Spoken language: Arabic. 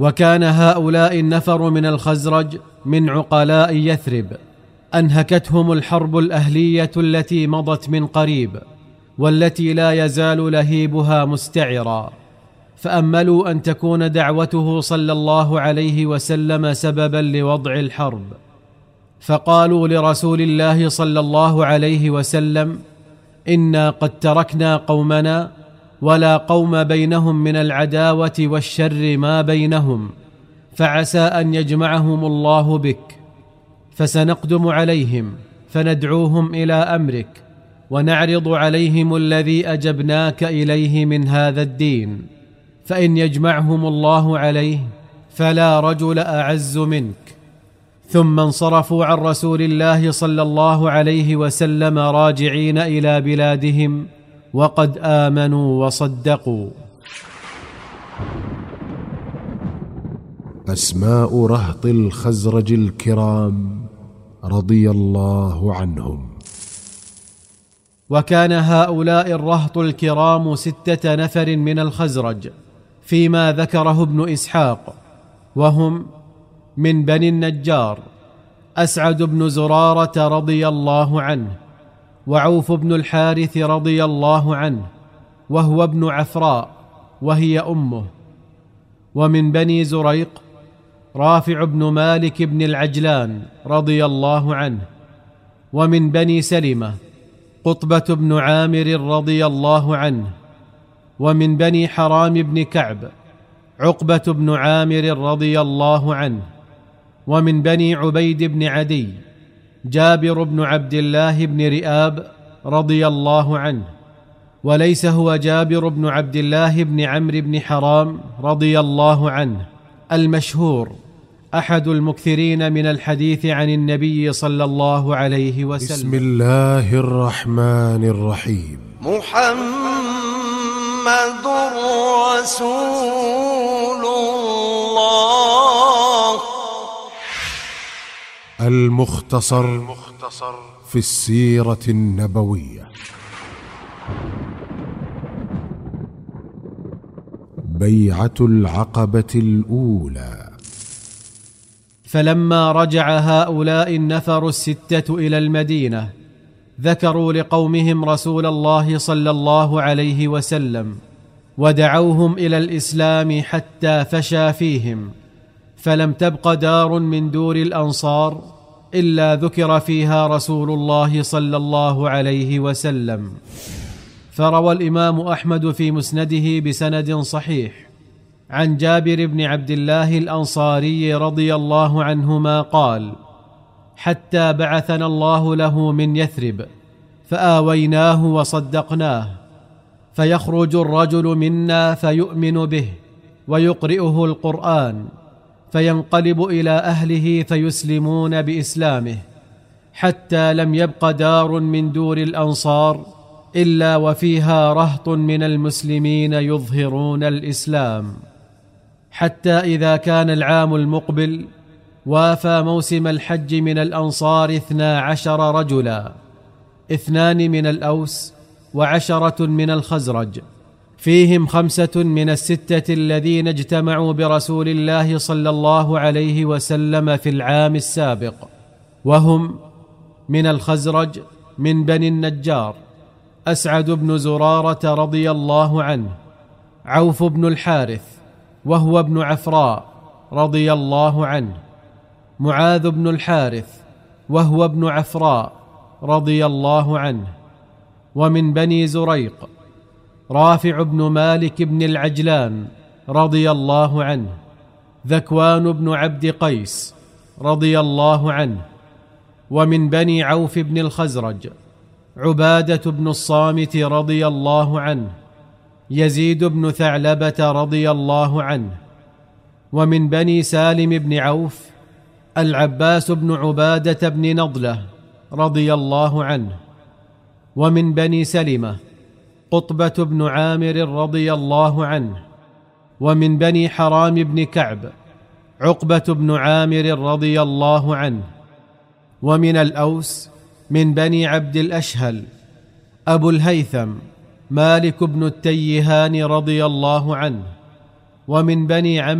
وكان هؤلاء النفر من الخزرج من عقلاء يثرب، أنهكتهم الحرب الأهلية التي مضت من قريب، والتي لا يزال لهيبها مستعرا، فأملوا أن تكون دعوته صلى الله عليه وسلم سببا لوضع الحرب، فقالوا لرسول الله صلى الله عليه وسلم: إنا قد تركنا قومنا ولا قوم بينهم من العداوة والشر ما بينهم، فعسى أن يجمعهم الله بك، فسنقدم عليهم فندعوهم إلى أمرك، ونعرض عليهم الذي أجبناك إليه من هذا الدين، فإن يجمعهم الله عليه فلا رجل أعز منك. ثم انصرفوا عن رسول الله صلى الله عليه وسلم راجعين إلى بلادهم وقد آمنوا وصدقوا. أسماء رهط الخزرج الكرام رضي الله عنهم. وكان هؤلاء الرهط الكرام 6 نفر من الخزرج فيما ذكره ابن إسحاق، وهم: من بني النجار أسعد بن زرارة رضي الله عنه، وعوف بن الحارث رضي الله عنه وهو ابن عفراء وهي أمه. ومن بني زريق رافع بن مالك بن العجلان رضي الله عنه. ومن بني سلمة قطبة بن عامر رضي الله عنه. ومن بني حرام بن كعب عقبة بن عامر رضي الله عنه. ومن بني عبيد بن عدي جابر بن عبد الله بن رئاب رضي الله عنه، وليس هو جابر بن عبد الله بن عمرو بن حرام رضي الله عنه المشهور، أحد المكثرين من الحديث عن النبي صلى الله عليه وسلم. بسم الله الرحمن الرحيم. محمد رسول الله. المختصر في السيرة النبوية. بيعة العقبة الأولى. فلما رجع هؤلاء النفر 6 إلى المدينة ذكروا لقومهم رسول الله صلى الله عليه وسلم، ودعوهم إلى الإسلام حتى فشى فيهم، فلم تبق دار من دور الأنصار إلا ذكر فيها رسول الله صلى الله عليه وسلم. فروى الإمام أحمد في مسنده بسند صحيح عن جابر بن عبد الله الأنصاري رضي الله عنهما قال: حتى بعثنا الله له من يثرب فآويناه وصدقناه، فيخرج الرجل منا فيؤمن به ويقرئه القرآن، فينقلب إلى أهله فيسلمون بإسلامه، حتى لم يبق دار من دور الأنصار إلا وفيها رهط من المسلمين يظهرون الإسلام. حتى إذا كان العام المقبل وافى موسم الحج من الأنصار 12 رجلا، 2 من الأوس و10 من الخزرج، فيهم 5 من ال6 الذين اجتمعوا برسول الله صلى الله عليه وسلم في العام السابق، وهم: من الخزرج من بني النجار أسعد بن زرارة رضي الله عنه، عوف بن الحارث وهو ابن عفراء رضي الله عنه، معاذ بن الحارث وهو ابن عفراء رضي الله عنه. ومن بني زريق رافع بن مالك بن العجلان رضي الله عنه، ذكوان بن عبد قيس رضي الله عنه. ومن بني عوف بن الخزرج عبادة بن الصامت رضي الله عنه، يزيد بن ثعلبة رضي الله عنه. ومن بني سالم بن عوف العباس بن عبادة بن نضلة رضي الله عنه. ومن بني سلمة قطبة بن عامر رضي الله عنه. ومن بني حرام بن كعب عقبة بن عامر رضي الله عنه. ومن الأوس من بني عبد الأشهل أبو الهيثم مالك بن التيهان رضي الله عنه. ومن بني